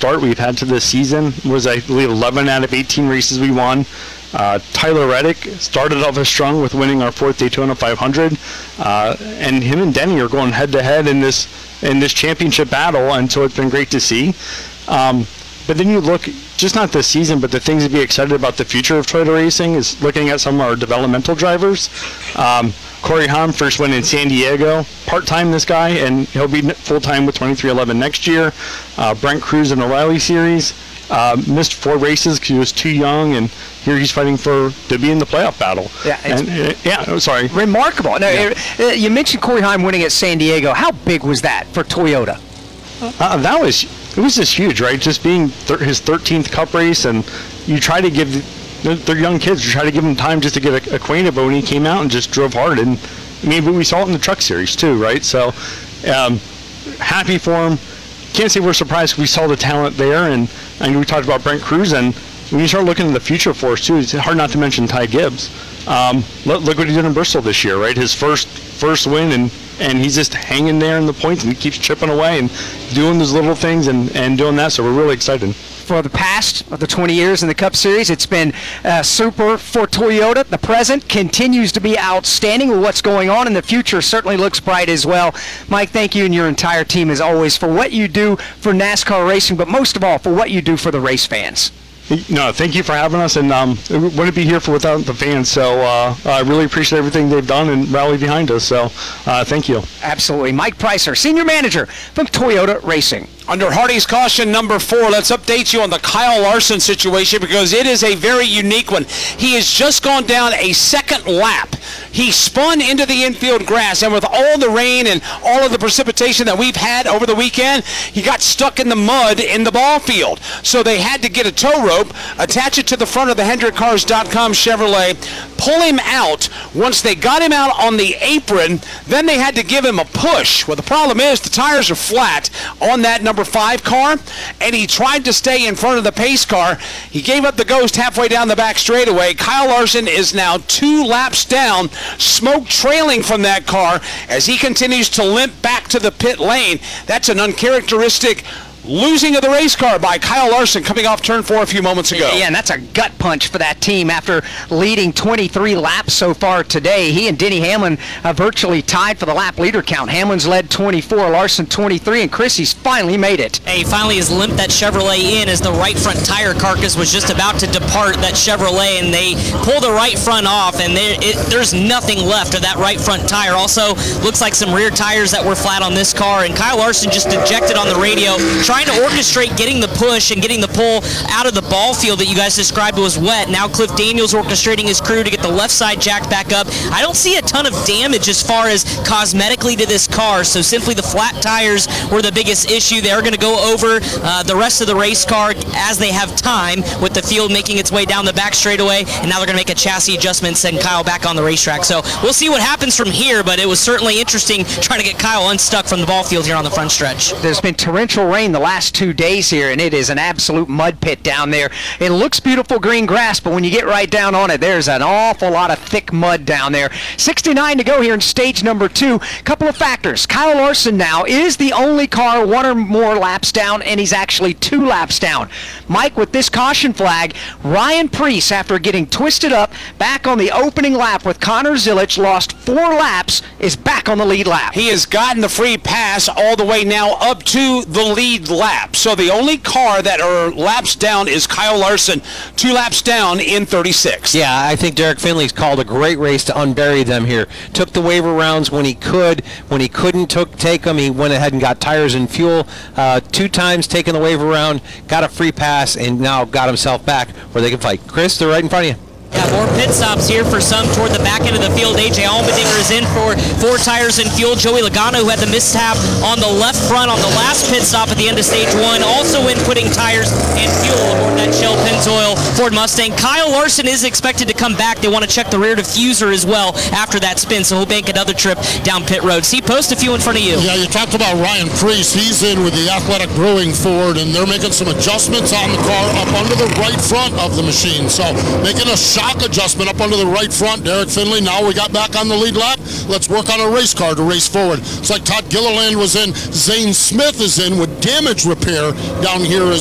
start we've had to this season. Was, I believe, 11 out of 18 races we won. Tyler Reddick started off as strong with winning our 4th Daytona 500, and him and Denny are going head-to-head in this championship battle, and so it's been great to see. But then you look, just not this season, but the things to be excited about the future of Toyota Racing is looking at some of our developmental drivers. Corey Haim first went in San Diego, part-time this guy, and he'll be full-time with 2311 next year. Brent Cruz in the Riley Series missed 4 races because he was too young, and here he's fighting to be in the playoff battle. Yeah, remarkable. Now, you mentioned Corey Haim winning at San Diego. How big was that for Toyota? It was just huge, right? Just being his 13th Cup race, and you try to give they're young kids. You try to give them time just to get acquainted. But when he came out and just drove hard, and maybe we saw it in the Truck Series too, right? So happy for him. Can't say we're surprised. We saw the talent there, and we talked about Brent Cruz, and when you start looking at the future for us too, it's hard not to mention Ty Gibbs. Look what he did in Bristol this year, right? His first win, and he's just hanging there in the points, and he keeps chipping away and doing those little things and doing that. So we're really excited. For the past of the 20 years in the Cup Series, it's been super for Toyota. The present continues to be outstanding. What's going on in the future certainly looks bright as well. Mike, thank you and your entire team as always for what you do for NASCAR racing, but most of all for what you do for the race fans. No, thank you for having us, and wouldn't be here without the fans. So I really appreciate everything they've done and rally behind us. So thank you. Absolutely. Mike Pricer, Senior Manager from Toyota Racing. Under Hardy's caution number 4, let's update you on the Kyle Larson situation because it is a very unique one. He has just gone down a second lap. He spun into the infield grass, and with all the rain and all of the precipitation that we've had over the weekend, he got stuck in the mud in the ball field. So they had to get a tow rope, attach it to the front of the HendrickCars.com Chevrolet, pull him out. Once they got him out on the apron, then they had to give him a push. Well, the problem is the tires are flat on that number 5 car, and he tried to stay in front of the pace car. He gave up the ghost halfway down the back straightaway. Kyle Larson is now 2 laps down, smoke trailing from that car as he continues to limp back to the pit lane. That's an uncharacteristic losing of the race car by Kyle Larson coming off turn 4 a few moments ago. Yeah, and that's a gut punch for that team after leading 23 laps so far today. He and Denny Hamlin virtually tied for the lap leader count. Hamlin's led 24, Larson 23, and Chrissy's finally made it. Hey, he finally has limped that Chevrolet in as the right front tire carcass was just about to depart that Chevrolet, and they pull the right front off, and there's nothing left of that right front tire. Also, looks like some rear tires that were flat on this car, and Kyle Larson just ejected on the radio, trying to orchestrate getting the push and getting the pull out of the ball field that you guys described was wet. Now Cliff Daniels orchestrating his crew to get the left side jacked back up. I don't see a ton of damage as far as cosmetically to this car, so simply the flat tires were the biggest issue. They're going to go over the rest of the race car as they have time, with the field making its way down the back straightaway, and now they're going to make a chassis adjustment and send Kyle back on the racetrack. So we'll see what happens from here, but it was certainly interesting trying to get Kyle unstuck from the ball field here on the front stretch. There's been torrential rain the last 2 days here, and it is an absolute mud pit down there. It looks beautiful green grass, but when you get right down on it, there's an awful lot of thick mud down there. 69 to go here in stage number 2. Couple of factors. Kyle Larson now is the only car 1 or more laps down, and he's actually 2 laps down. Mike, with this caution flag, Ryan Preece, after getting twisted up back on the opening lap with Connor Zilic, lost 4 laps, is back on the lead lap. He has gotten the free pass all the way now up to the lead lap. So the only car that are laps down is Kyle Larson, 2 laps down in 36. Yeah, I think Derek Finley's called a great race to unbury them here. Took the waiver rounds when he could. When he couldn't take them, he went ahead and got tires and fuel. 2 times taking the waiver round, got a free pass, and now got himself back where they can fight. Chris, they're right in front of you. Got more pit stops here for some toward the back end of the field. A.J. Allmendinger is in for 4 tires and fuel. Joey Logano, who had the mishap on the left front on the last pit stop at the end of stage 1, also in putting tires and fuel aboard that Shell Pennzoil Ford Mustang. Kyle Larson is expected to come back. They want to check the rear diffuser as well after that spin, so he'll make another trip down pit road. See, post a few in front of you. Yeah, you talked about Ryan Preece. He's in with the Athletic Brewing Ford, and they're making some adjustments on the car up under the right front of the machine. So making a shock adjustment up under the right front. Derek Finley, now we got back on the lead lap. Let's work on a race car to race forward. It's like Todd Gilliland was in. Zane Smith is in with damage repair down here as